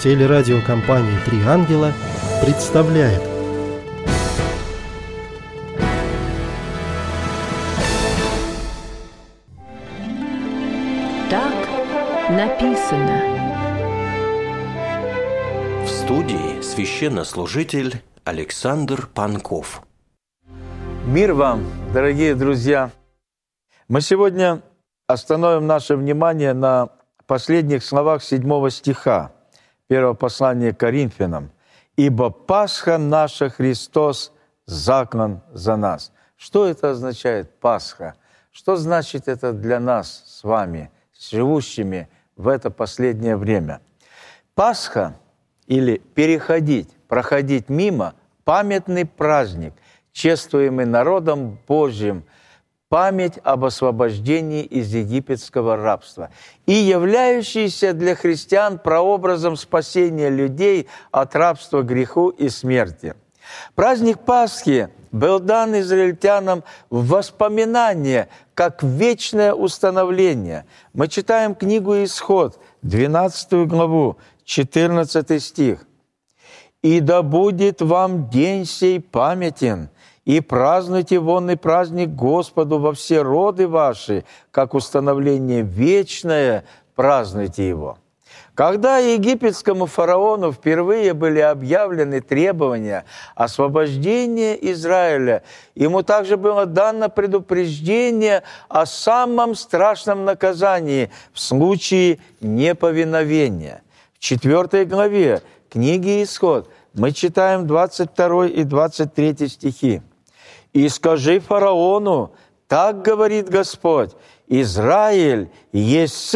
Телерадиокомпания «Три ангела» представляет. Так написано. В студии священнослужитель Александр Панков. Мир вам, дорогие друзья! Мы сегодня остановим наше внимание на последних словах 7 стиха первого послания к Коринфянам. «Ибо Пасха наша Христос заклан за нас». Что это означает Пасха? Что значит это для нас с вами, живущими в это последнее время? Пасха или переходить, проходить мимо – памятный праздник, чествуемый народом Божьим, память об освобождении из египетского рабства и являющийся для христиан прообразом спасения людей от рабства греху и смерти. Праздник Пасхи был дан израильтянам в воспоминание, как вечное установление. Мы читаем книгу «Исход», 12 главу, 14 стих. «И да будет вам день сей памятен, и празднуйте вонный праздник Господу во все роды ваши, как установление вечное, празднуйте его». Когда египетскому фараону впервые были объявлены требования освобождения Израиля, ему также было дано предупреждение о самом страшном наказании в случае неповиновения. В 4 главе книги «Исход» мы читаем 22 и 23 стихи. «И скажи фараону, так говорит Господь, Израиль есть